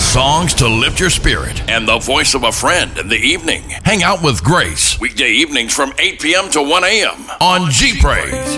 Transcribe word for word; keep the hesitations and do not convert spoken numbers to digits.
Songs to lift your spirit and the voice of a friend in the evening. Hang out with Grace. Weekday evenings from eight p.m. to one a.m. on G Praise.